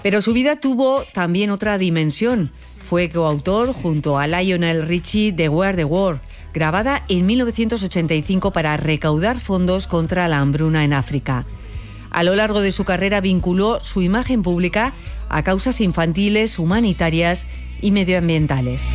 Pero su vida tuvo también otra dimensión. Fue coautor junto a Lionel Richie de We Are the World, grabada en 1985 para recaudar fondos contra la hambruna en África. A lo largo de su carrera vinculó su imagen pública a causas infantiles, humanitarias y medioambientales.